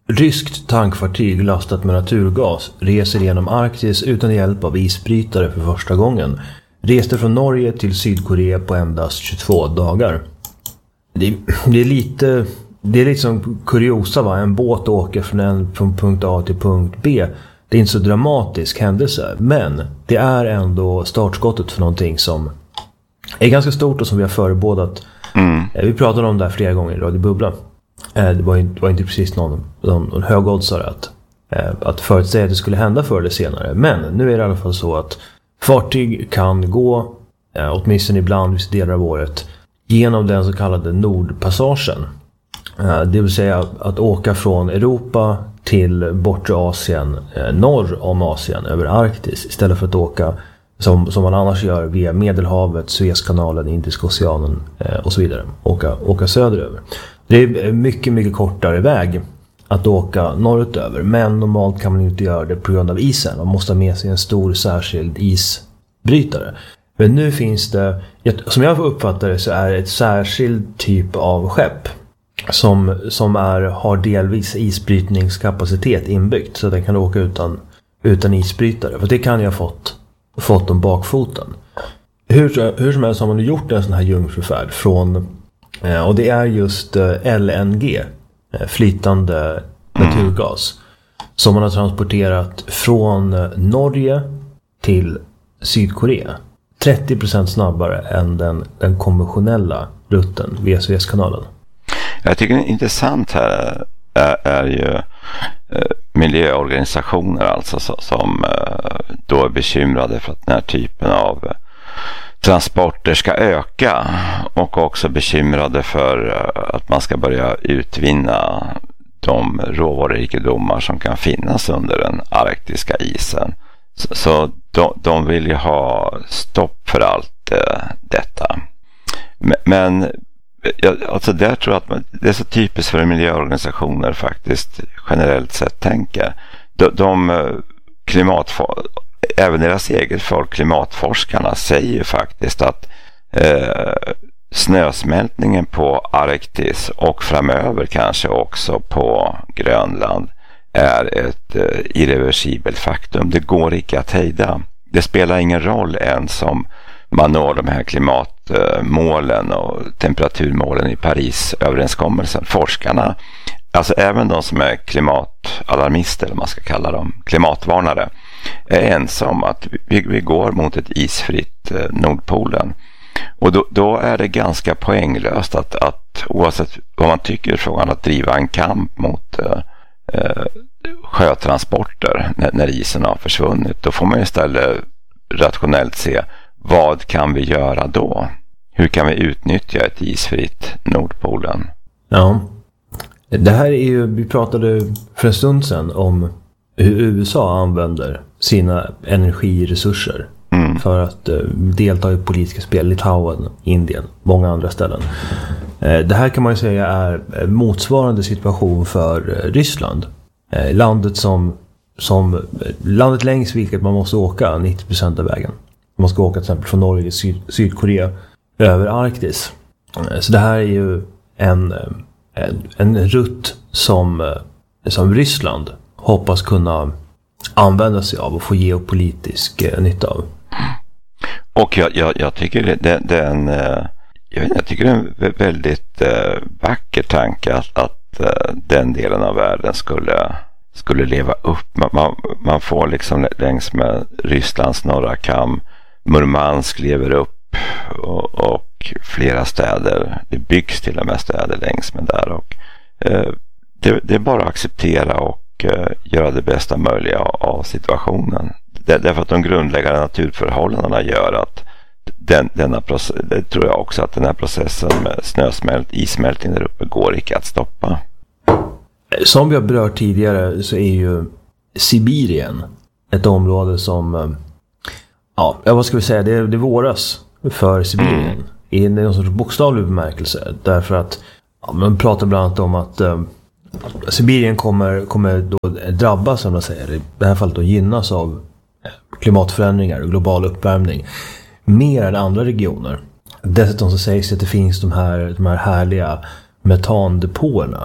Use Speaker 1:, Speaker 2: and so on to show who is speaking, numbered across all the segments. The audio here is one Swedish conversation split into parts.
Speaker 1: ryskt tankfartyg lastat med naturgas reser genom Arktis utan hjälp av isbrytare för första gången. Reste från Norge till Sydkorea på endast 22 dagar. Det är lite som kuriosa, va? En båt åker från punkt A till punkt B. Det är inte så dramatisk händelse, men det är ändå startskottet för någonting som är ganska stort och som vi har förebådat. Vi pratade om det här flera gånger i Radio Bubbla. Det var inte precis någon högoddsare att förutsäga att det skulle hända förr eller senare. Men nu är det i alla fall så att fartyg kan gå, åtminstone ibland vissa delar av året, genom den så kallade Nordpassagen. Det vill säga att åka från Europa till bortre Asien, norr om Asien, över Arktis, istället för att åka som man annars gör via Medelhavet, Suezkanalen, Indiska oceanen och så vidare. Åka söderöver. Det är mycket, mycket kortare väg att åka norrutöver, men normalt kan man inte göra det på grund av isen. Man måste ha med sig en stor särskild isbrytare. Men nu finns det, som jag får uppfatta det, så är det ett särskild typ av skepp som har delvis isbrytningskapacitet inbyggt, så att den kan åka utan isbrytare. För det kan jag ha fått om bakfoten. Hur som helst har man gjort en sån här jungfrufärd från, och det är just LNG, flytande naturgas, som man har transporterat från Norge till Sydkorea 30% snabbare än den konventionella rutten via Suezkanalen.
Speaker 2: Jag tycker det är intressant här är ju miljöorganisationer alltså som då är bekymrade för att den här typen av transporter ska öka, och också bekymrade för att man ska börja utvinna de råvarurikedomar som kan finnas under den arktiska isen. Så de vill ju ha stopp för allt detta. Men alltså där tror jag att det är så typiskt för miljöorganisationer faktiskt generellt sett tänker. Även deras eget folk, klimatforskarna, säger faktiskt att snösmältningen på Arktis och framöver kanske också på Grönland är ett irreversibelt faktum. Det går inte att hejda. Det spelar ingen roll ens om man når de här klimatmålen och temperaturmålen i Parisöverenskommelsen. Forskarna, alltså även de som är klimatalarmister, eller man ska kalla dem, klimatvarnare, är ensamma att vi går mot ett isfritt Nordpolen. Och då är det ganska poänglöst att oavsett vad man tycker i frågan, att driva en kamp mot sjötransporter när isen har försvunnit. Då får man istället rationellt se, vad kan vi göra då? Hur kan vi utnyttja ett isfritt Nordpolen?
Speaker 1: Ja, det här är ju, vi pratade för en stund sedan om hur USA använder sina energiresurser för att delta i politiska spel. Litauen, Indien, många andra ställen. Det här kan man ju säga är motsvarande situation för Ryssland. Landet längs vilket man måste åka 90% av vägen. Man ska åka till exempel från Norge till Sydkorea över Arktis. Så det här är ju en rutt som Ryssland hoppas kunna använda sig av och få geopolitisk nytta av.
Speaker 2: Och jag tycker det är en väldigt vacker tanke att den delen av världen skulle leva upp. Man får liksom längs med Rysslands norra kam, Murmansk lever upp och flera städer, det byggs till och med städer längs med där, och det är bara att acceptera och göra det bästa möjliga av situationen. Därför att de grundläggande naturförhållandena gör att denna process, det tror jag också, att den här processen med issmältning där uppe går inte att stoppa.
Speaker 1: Som vi har berört tidigare så är ju Sibirien ett område som, vad ska vi säga, det är våras för Sibirien i någon sorts bokstavlig bemärkelse, därför att man pratar bland annat om att Sibirien kommer då drabbas, som man säger, i det här fallet då gynnas av klimatförändringar och global uppvärmning mer än andra regioner. Dessutom så sägs det att det finns de här härliga metandepåerna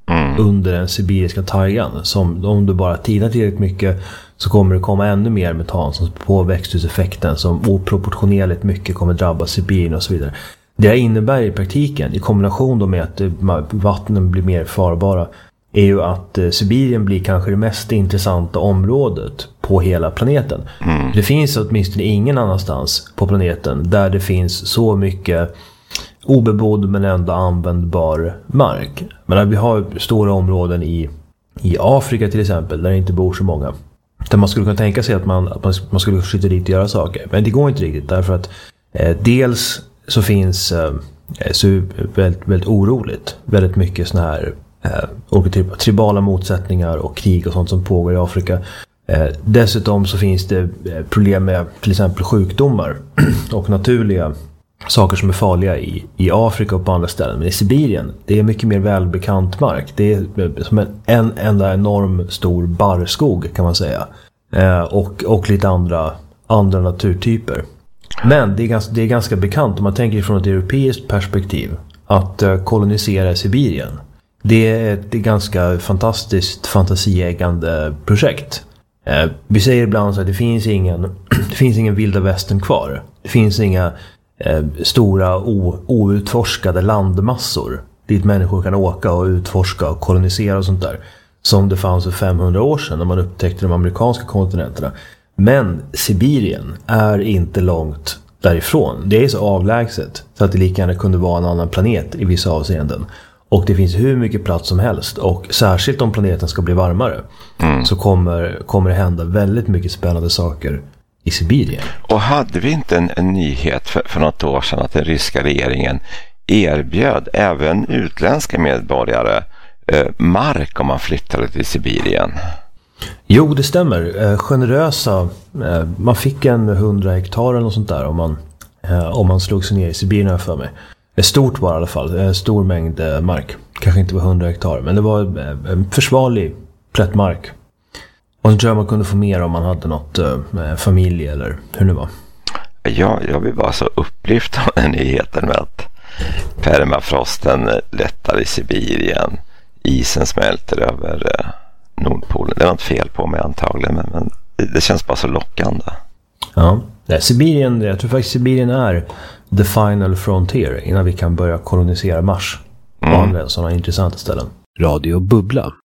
Speaker 1: under den sibiriska taigan. Som om du bara tinar tillräckligt mycket så kommer det komma ännu mer metan som på växthuseffekten som oproportionerligt mycket kommer drabba Sibirien och så vidare. Det innebär i praktiken, i kombination då med att vattnen blir mer farbara, är ju att Sibirien blir kanske det mest intressanta området på hela planeten. Det finns åtminstone ingen annanstans på planeten där det finns så mycket obebodd men ändå användbar mark. Men vi har stora områden i Afrika till exempel där det inte bor så många. Där man skulle kunna tänka sig att man skulle skjuta dit och göra saker. Men det går inte riktigt därför att dels så finns så väldigt oroligt. Väldigt mycket såna här tribala motsättningar och krig och sånt som pågår i Afrika. Dessutom så finns det problem med till exempel sjukdomar och naturliga saker som är farliga i Afrika och på andra ställen. Men i Sibirien, det är mycket mer välbekant mark. Det är som en enda enorm stor barrskog kan man säga. Och lite andra naturtyper. Men det är ganska bekant om man tänker från ett europeiskt perspektiv att kolonisera Sibirien. Det är ett ganska fantastiskt fantasieggande projekt. Vi säger ibland så att det finns ingen vilda västern kvar. Det finns inga stora outforskade landmassor dit människor kan åka och utforska och kolonisera och sånt där. Som det fanns för 500 år sedan när man upptäckte de amerikanska kontinenterna. Men Sibirien är inte långt därifrån. Det är så avlägset så att det lika gärna kunde vara en annan planet i vissa avseenden. Och det finns hur mycket plats som helst. Och särskilt om planeten ska bli varmare så kommer det hända väldigt mycket spännande saker i Sibirien.
Speaker 2: Och hade vi inte en nyhet för något år sedan att den ryska regeringen erbjöd även utländska medborgare mark om man flyttade till Sibirien?
Speaker 1: Jo, det stämmer. Generösa. Man fick 100 hektar eller något sånt där om man slog sig ner i Sibirien för mig. Stort var i alla fall. En stor mängd mark. Kanske inte var 100 hektar. Men det var en försvarlig plätt mark. Och så tror jag man kunde få mer om man hade något familj eller hur det var.
Speaker 2: Ja, jag blir bara så upplyft av den nyheten med att permafrosten lättar i Sibirien. Isen smälter över Nordpolen. Det var inte fel på mig antagligen, men det känns bara så lockande.
Speaker 1: Ja, Sibirien, jag tror faktiskt Sibirien är the final frontier innan vi kan börja kolonisera Mars och andra sådana intressanta ställen. Radio Bubbla.